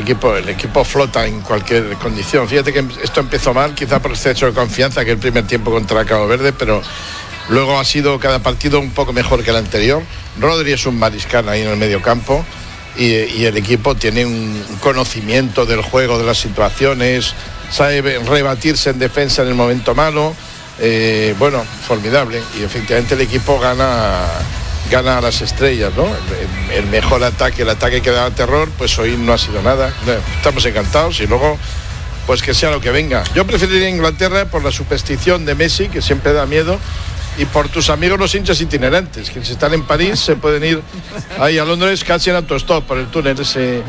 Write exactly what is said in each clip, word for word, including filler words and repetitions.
equipo, el equipo flota en cualquier condición. Fíjate que esto empezó mal, quizá por exceso de confianza, que el primer tiempo contra Cabo Verde, pero luego ha sido cada partido un poco mejor que el anterior. Rodri es un mariscal ahí en el medio campo y, y el equipo tiene un conocimiento del juego, de las situaciones, sabe rebatirse en defensa en el momento malo. Eh, bueno, formidable, y efectivamente el equipo gana gana a las estrellas, ¿no? El, el mejor ataque, el ataque que daba terror, pues hoy no ha sido nada. Estamos encantados y luego pues que sea lo que venga. Yo preferiría Inglaterra por la superstición de Messi, que siempre da miedo, y por tus amigos los hinchas itinerantes, que si están en París se pueden ir ahí a Londres casi en autostop por el túnel ese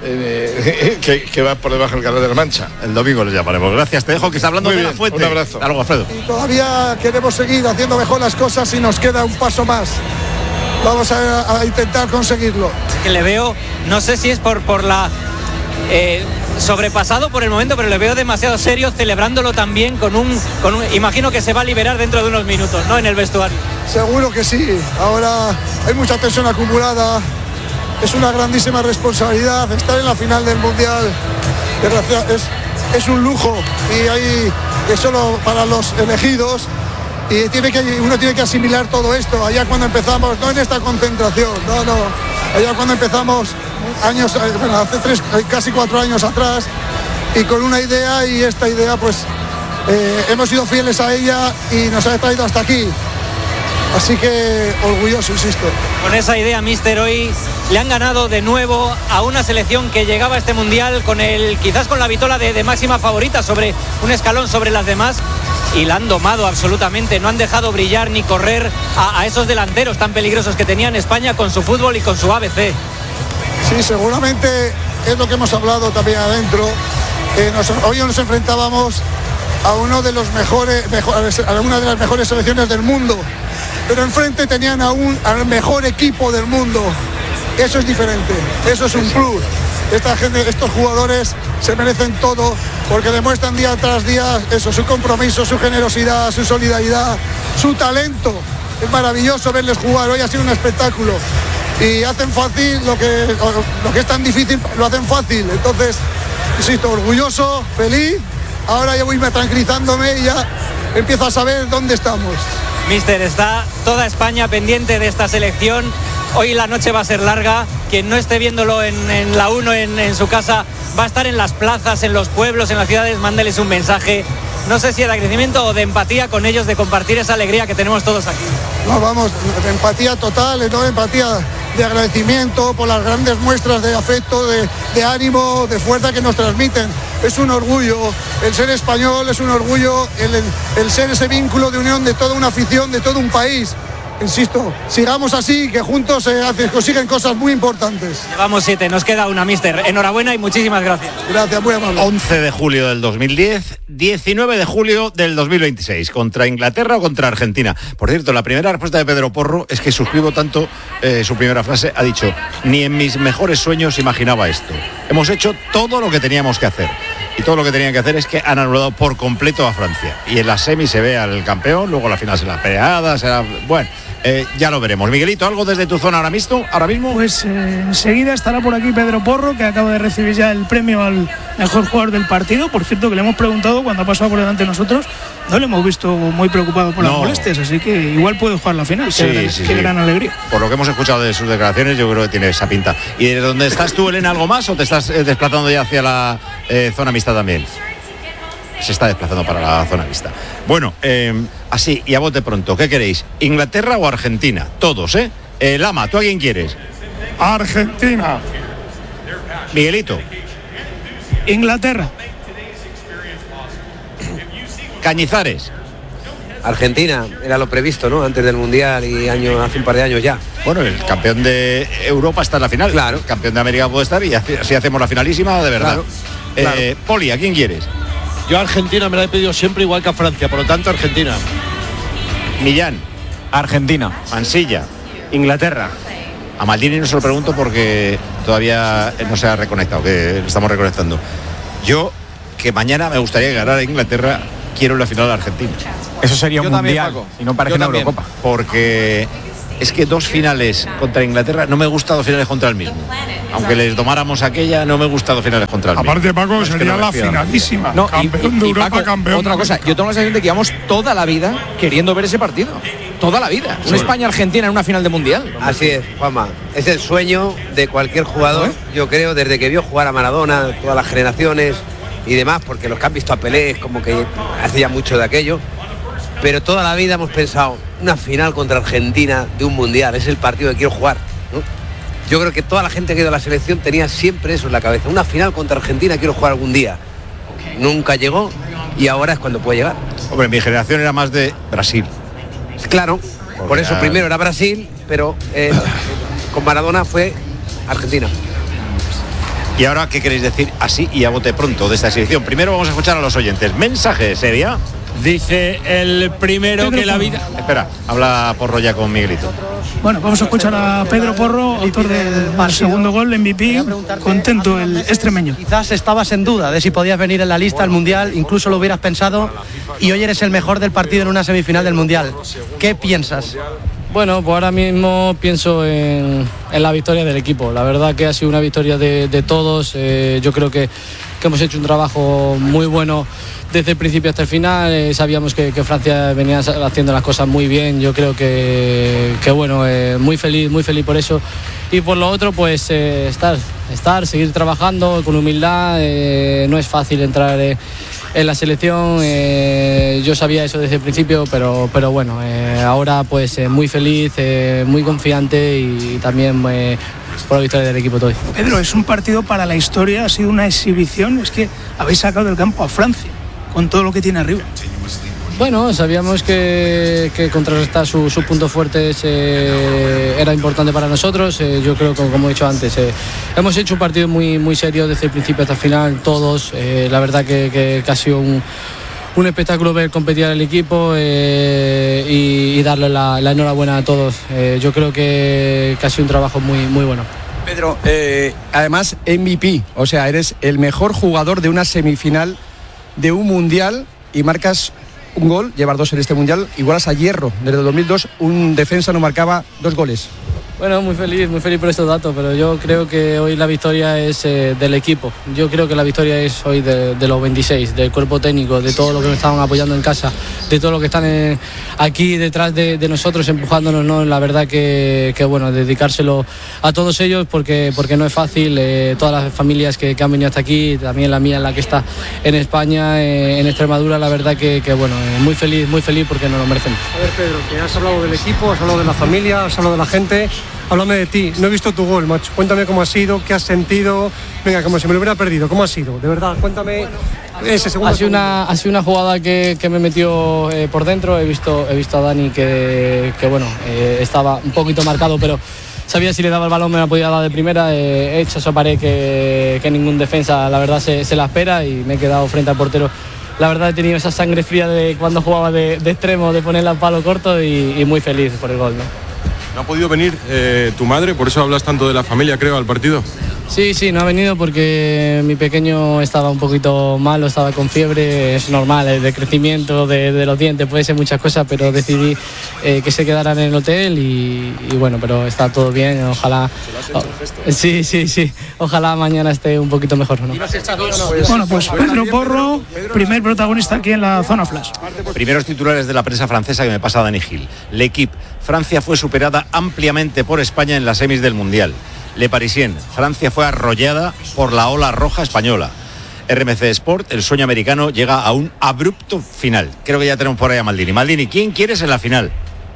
eh, que, que va por debajo del Canal de la Mancha. El domingo les llamaremos. Gracias, te dejo que está hablando de la Fuente. Un abrazo. Hasta luego, Alfredo. Y todavía queremos seguir haciendo mejor las cosas y nos queda un paso más. Vamos a, a intentar conseguirlo. Que le veo, no sé si es por, por la... Eh, sobrepasado por el momento, pero le veo demasiado serio, celebrándolo también con un, con un... Imagino que se va a liberar dentro de unos minutos, ¿no? En el vestuario. Seguro que sí. Ahora hay mucha tensión acumulada. Es una grandísima responsabilidad estar en la final del Mundial. Es, es un lujo y hay, es solo para los elegidos. Y tiene que, uno tiene que asimilar todo esto. Allá cuando empezamos, no en esta concentración, no, no. Allá cuando empezamos años, bueno, hace tres, casi cuatro años atrás, y con una idea, y esta idea pues eh, hemos sido fieles a ella y nos ha traído hasta aquí. Así que orgulloso, insisto. Con esa idea, míster, hoy le han ganado de nuevo a una selección que llegaba a este Mundial con el, quizás con la vitola de, de máxima favorita sobre un escalón sobre las demás, y la han domado absolutamente. No han dejado brillar ni correr a, a esos delanteros tan peligrosos que tenía en España con su fútbol y con su A B C. Sí, seguramente es lo que hemos hablado también adentro. Eh, nos, hoy nos enfrentábamos a uno de los mejores, mejores, a una de las mejores selecciones del mundo, pero enfrente tenían a un, al mejor equipo del mundo. Eso es diferente, eso es un plus. Esta gente, estos jugadores se merecen todo porque demuestran día tras día eso, su compromiso, su generosidad, su solidaridad, su talento. Es maravilloso verles jugar. Hoy ha sido un espectáculo y hacen fácil lo que, lo que es tan difícil, lo hacen fácil. Entonces, insisto, orgulloso, feliz. Ahora ya voy tranquilizándome y ya empiezo a saber dónde estamos. Mister, está toda España pendiente de esta selección. Hoy la noche va a ser larga. Quien no esté viéndolo en, en la uno, en, en su casa, va a estar en las plazas, en los pueblos, en las ciudades. Mándeles un mensaje. No sé si de agradecimiento o de empatía con ellos, de compartir esa alegría que tenemos todos aquí. No, vamos, de empatía total, no de empatía, de agradecimiento por las grandes muestras de afecto, de, de ánimo, de fuerza que nos transmiten. Es un orgullo, el ser español es un orgullo, el, el, el ser ese vínculo de unión de toda una afición, de todo un país. Insisto, sigamos así, que juntos se eh, consiguen cosas muy importantes. Llevamos siete, nos queda una, mister. Enhorabuena y muchísimas gracias. Gracias, muy amable. once de julio del dos mil diez, diecinueve de julio del dos mil veintiséis. ¿Contra Inglaterra o contra Argentina? Por cierto, la primera respuesta de Pedro Porro es que suscribo tanto eh, su primera frase. Ha dicho, ni en mis mejores sueños imaginaba esto. Hemos hecho todo lo que teníamos que hacer. Y todo lo que tenían que hacer es que han anulado por completo a Francia. Y en la semi se ve al campeón, luego la final será peleada, será... Bueno, eh, ya lo veremos. Miguelito, ¿algo desde tu zona ahora mismo? ¿Ahora mismo? Pues eh, enseguida estará por aquí Pedro Porro, que acaba de recibir ya el premio al mejor jugador del partido. Por cierto, que le hemos preguntado cuando ha pasado por delante de nosotros, no le hemos visto muy preocupado por no. las molestias, así que igual puede jugar la final. Sí, qué sí, qué sí. gran alegría. Por lo que hemos escuchado de sus declaraciones, yo creo que tiene esa pinta. ¿Y de dónde estás tú, Elena, algo más o te estás eh, desplazando ya hacia la eh, zona mixta también? Se está desplazando para la zona mixta. Bueno, eh, así, y a bote pronto, ¿qué queréis? ¿Inglaterra o Argentina? Todos, ¿eh? eh Lama, ¿tú a quién quieres? Argentina. Miguelito. Inglaterra. Cañizares. Argentina, era lo previsto, ¿no? Antes del Mundial y año, hace un par de años ya. Bueno, el campeón de Europa está en la final. Claro. El campeón de América puede estar y así hacemos la finalísima de verdad. Claro. Eh, Claro. Poli, ¿a quién quieres? Yo a Argentina me la he pedido siempre igual que a Francia, por lo tanto Argentina. Millán. Argentina. Mansilla. Inglaterra. A Maldini no se lo pregunto porque todavía no se ha reconectado, que estamos reconectando. Yo, que mañana me gustaría ganar a Inglaterra, quiero la final de Argentina. Eso sería Yo un también, mundial Paco. y no parece Yo una también. Eurocopa. Porque es que dos finales contra Inglaterra, no me ha gustado finales contra el mismo. Aunque les domáramos aquella, no me ha gustado finales contra el mismo. Aparte, Paco, no, es sería no la finalísima. No, campeón y, de y, Europa, Paco, campeón. Otra de cosa, América. yo tengo la sensación de que llevamos toda la vida queriendo ver ese partido. Toda la vida. Sí. Una España-Argentina en una final de Mundial. Así es, Juanma. Es el sueño de cualquier jugador, ¿eh? Yo creo, desde que vio jugar a Maradona, todas las generaciones y demás, porque los que han visto a Pelé es como que hacía mucho de aquello. Pero toda la vida hemos pensado, una final contra Argentina de un Mundial, es el partido que quiero jugar, ¿no? Yo creo que toda la gente que ha ido a la selección tenía siempre eso en la cabeza. Una final contra Argentina quiero jugar algún día. Nunca llegó y ahora es cuando puede llegar. Hombre, mi generación era más de Brasil. Claro, porque por eso ya... primero era Brasil, pero eh, con Maradona fue Argentina. ¿Y ahora qué queréis decir así y a bote pronto de esta selección? Primero vamos a escuchar a los oyentes. Mensaje, ¿sería? Dice el primero Pedro que la vida... Espera, habla Porro ya con Miguelito. Bueno, vamos a escuchar a Pedro Porro, autor del, del segundo gol, M V P, contento el extremeño. Quizás estabas en duda de si podías venir en la lista al Mundial, incluso lo hubieras pensado, y hoy eres el mejor del partido en una semifinal del Mundial. ¿Qué piensas? Bueno, pues ahora mismo pienso en, en la victoria del equipo. La verdad que ha sido una victoria de, de todos. Eh, yo creo que, que hemos hecho un trabajo muy bueno desde el principio hasta el final. Eh, sabíamos que, que Francia venía haciendo las cosas muy bien. Yo creo que, que bueno, eh, muy feliz, muy feliz por eso. Y por lo otro, pues eh, estar, estar, seguir trabajando con humildad. Eh, no es fácil entrar eh, en la selección. Eh, yo sabía eso desde el principio, pero, pero bueno, eh, ahora pues eh, muy feliz, eh, muy confiante y también eh, por la victoria del equipo todo. Pedro, es un partido para la historia, ha sido una exhibición. Es que habéis sacado del campo a Francia con todo lo que tiene arriba. Bueno, sabíamos que, que contrarrestar sus su puntos fuertes eh, era importante para nosotros. Eh, yo creo que, como he dicho antes, eh, hemos hecho un partido muy, muy serio desde el principio hasta el final, todos. Eh, la verdad que, que, que ha sido un, un espectáculo ver competir al equipo eh, y, y darle la, la enhorabuena a todos. Eh, yo creo que, que ha sido un trabajo muy, muy bueno. Pedro, eh, además M V P, o sea, eres el mejor jugador de una semifinal de un Mundial y marcas un gol, llevar dos en este Mundial, igualas a Hierro. Desde el dos mil dos un defensa no marcaba dos goles. Bueno, muy feliz, muy feliz por estos datos, pero yo creo que hoy la victoria es eh, del equipo. Yo creo que la victoria es hoy de, de los veintiséis, del cuerpo técnico, de todos los que nos estaban apoyando en casa, de todos los que están eh, aquí detrás de, de nosotros empujándonos, ¿no? La verdad que, que bueno, dedicárselo a todos ellos porque, porque no es fácil. Eh, todas las familias que, que han venido hasta aquí, también la mía, en la que está en España, eh, en Extremadura, la verdad que, que bueno, eh, muy feliz, muy feliz porque nos lo merecemos. A ver, Pedro, que has hablado del equipo, has hablado de la familia, has hablado de la gente. Háblame de ti, no he visto tu gol, macho. Cuéntame cómo ha sido, qué has sentido. Venga, como si me lo hubiera perdido, ¿cómo ha sido? De verdad, cuéntame ese segundo. Ha sido una, ha sido una jugada que, que me metió eh, por dentro. He visto, he visto a Dani que, que bueno, eh, estaba un poquito marcado, pero sabía si le daba el balón me la podía dar de primera. Eh, he hecho esa pared que, que ningún defensa, la verdad, se, se la espera y me he quedado frente al portero. La verdad he tenido esa sangre fría de cuando jugaba de, de extremo, de ponerla al palo corto y, y muy feliz por el gol, ¿no? ¿No ha podido venir eh, tu madre? Por eso hablas tanto de la familia, creo, al partido. Sí, sí, no ha venido porque mi pequeño estaba un poquito malo, estaba con fiebre, es normal, el de crecimiento de, de los dientes, puede ser muchas cosas, pero decidí eh, que se quedaran en el hotel y, y bueno, pero está todo bien, ojalá... Oh, sí, sí, sí, ojalá mañana esté un poquito mejor, ¿no? Bueno, pues Pedro Porro, primer protagonista aquí en la zona flash. Primeros titulares de la prensa francesa que me pasa Dani Gil. L'Equipe, Francia fue superada ampliamente por España en las semis del Mundial. Le Parisien, Francia fue arrollada por la ola roja española. R M C Sport, el sueño americano llega a un abrupto final. Creo que ya tenemos por ahí a Maldini. Maldini, ¿quién quieres en la final?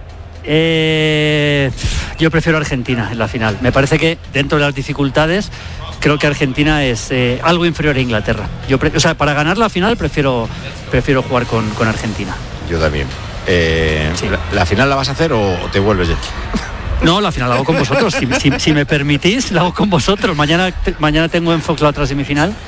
Eh, yo prefiero Argentina en la final. Me parece que dentro de las dificultades, creo que Argentina es eh, algo inferior a Inglaterra. Yo pre- o sea, para ganar la final prefiero, prefiero jugar con, con Argentina. Yo también. Eh, sí. ¿la, ¿La final la vas a hacer o te vuelves ya? No, la final la hago con vosotros. Si, si, si me permitís, la hago con vosotros. Mañana, te, mañana tengo en Fox la otra semifinal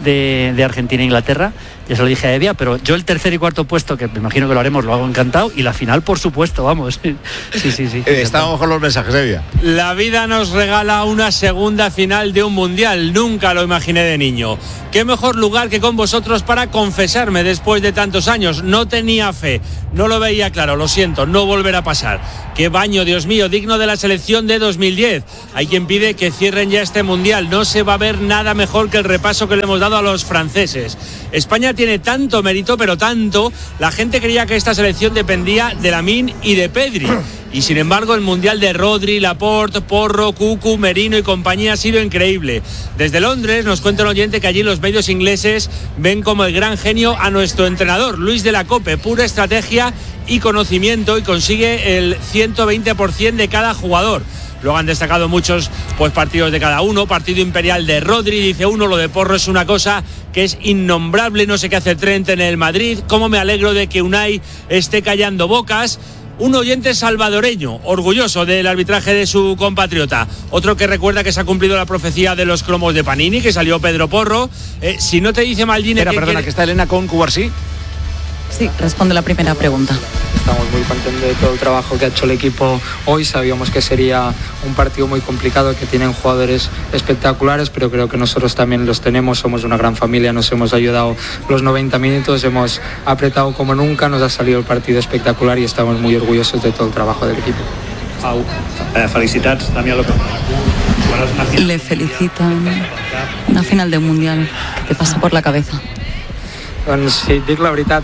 de, de Argentina e Inglaterra. Ya se lo dije a Evia, pero yo el tercer y cuarto puesto, que me imagino que lo haremos, lo hago encantado, y la final, por supuesto, vamos. Sí, sí, sí. Eh, estamos con los mensajes, Evia. La vida nos regala una segunda final de un mundial. Nunca lo imaginé de niño. Qué mejor lugar que con vosotros para confesarme después de tantos años. No tenía fe, no lo veía claro, lo siento, no volverá a pasar. Qué baño, Dios mío, digno de la selección de dos mil diez. Hay quien pide que cierren ya este mundial. No se va a ver nada mejor que el repaso que le hemos dado a los franceses. España tiene tanto mérito, pero tanto. La gente creía que esta selección dependía de Lamine y de Pedri. Y sin embargo el mundial de Rodri, Laporte, Porro, Cucu, Merino y compañía ha sido increíble. Desde Londres nos cuenta un oyente que allí los medios ingleses ven como el gran genio a nuestro entrenador, Luis de la Cope, pura estrategia y conocimiento, y consigue el ciento veinte por ciento de cada jugador. Luego han destacado muchos pues partidos de cada uno. Partido imperial de Rodri, dice uno. Lo de Porro es una cosa que es innombrable. No sé qué hace Trent en el Madrid. Cómo me alegro de que Unai esté callando bocas. Un oyente salvadoreño, orgulloso del arbitraje de su compatriota. Otro que recuerda que se ha cumplido la profecía de los cromos de Panini, que salió Pedro Porro. Eh, si no te dice Maldini... Espera, que perdona, quiere... que está Elena con Cubarsí. Sí, responde la primera pregunta. Estamos muy contentos de todo el trabajo que ha hecho el equipo hoy. Sabíamos que sería un partido muy complicado, que tienen jugadores espectaculares, pero creo que nosotros también los tenemos. Somos una gran familia, nos hemos ayudado los noventa minutos, hemos apretado como nunca, nos ha salido el partido espectacular y estamos muy orgullosos de todo el trabajo del equipo. Pau, eh, felicitats, Damià López. Le felicitan. Una final de un mundial. ¿Qué te pasa por la cabeza? Doncs si dic la veritat,